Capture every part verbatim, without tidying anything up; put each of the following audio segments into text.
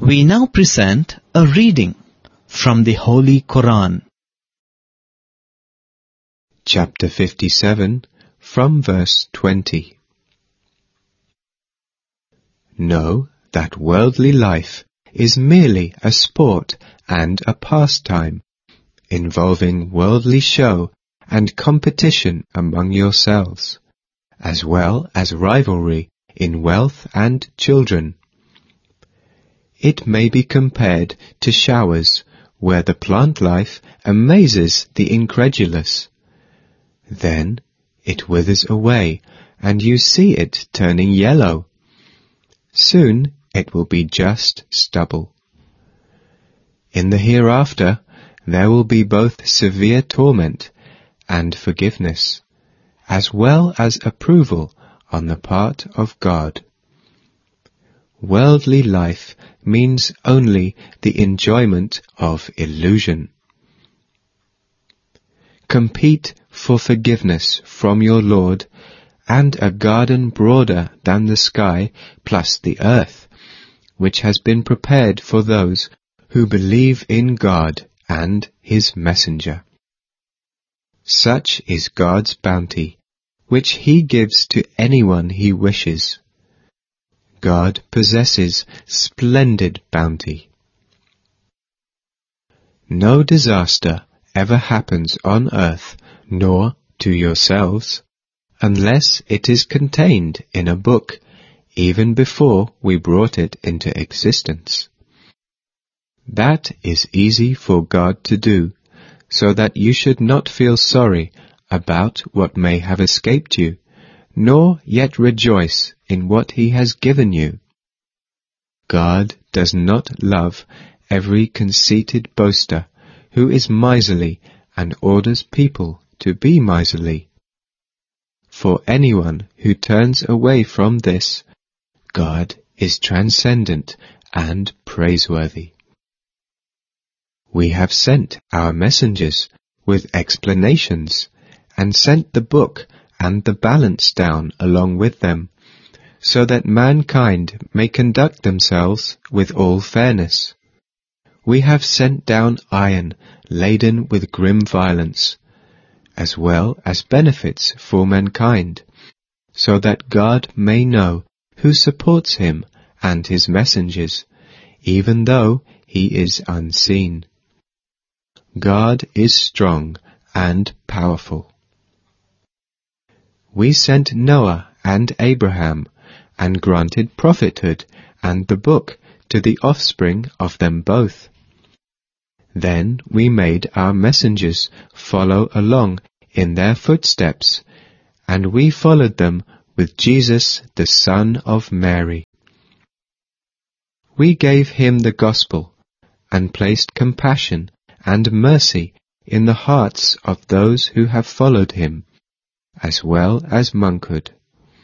We now present a reading from the Holy Quran. Chapter fifty-seven, from verse twenty. Know that worldly life is merely a sport and a pastime, involving worldly show and competition among yourselves, as well as rivalry in wealth and children. It may be compared to showers, where the plant life amazes the incredulous. Then it withers away, and you see it turning yellow. Soon it will be just stubble. In the hereafter there will be both severe torment and forgiveness, as well as approval on the part of God. Worldly life means only the enjoyment of illusion. Compete for forgiveness from your Lord and a garden broader than the sky plus the earth, which has been prepared for those who believe in God and His messenger. Such is God's bounty, which He gives to anyone He wishes. God possesses splendid bounty. No disaster ever happens on earth, nor to yourselves, unless it is contained in a book, even before we brought it into existence. That is easy for God to do, so that you should not feel sorry about what may have escaped you, nor yet rejoice in what He has given you. God does not love every conceited boaster who is miserly and orders people to be miserly. For anyone who turns away from this, God is transcendent and praiseworthy. We have sent our messengers with explanations, and sent the book and the balance down along with them, so that mankind may conduct themselves with all fairness. We have sent down iron laden with grim violence, as well as benefits for mankind, so that God may know who supports Him and His messengers, even though He is unseen. God is strong and powerful. We sent Noah and Abraham, and granted prophethood and the book to the offspring of them both. Then we made our messengers follow along in their footsteps, and we followed them with Jesus the Son of Mary. We gave Him the gospel, and placed compassion and mercy in the hearts of those who have followed Him, as well as monkhood.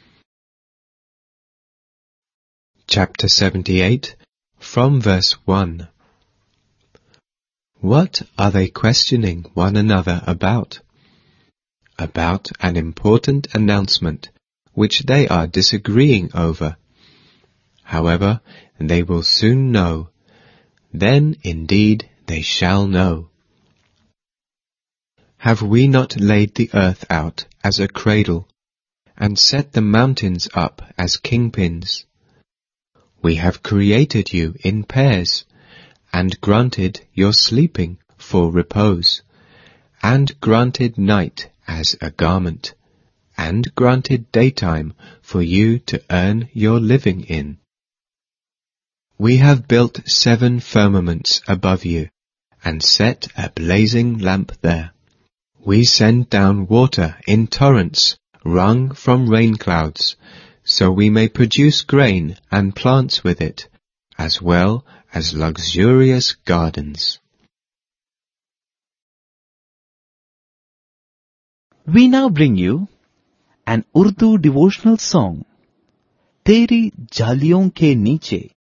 Chapter seventy-eight, from verse one. What are they questioning one another about? About an important announcement which they are disagreeing over. However, they will soon know. Then indeed they shall know. Have we not laid the earth out as a cradle, and set the mountains up as kingpins? We have created you in pairs, and granted your sleeping for repose, and granted night as a garment, and granted daytime for you to earn your living in. We have built seven firmaments above you, and set a blazing lamp there. We send down water in torrents, wrung from rain clouds, so we may produce grain and plants with it, as well as luxurious gardens. We now bring you an Urdu devotional song, Teri Jaliyon ke Niche,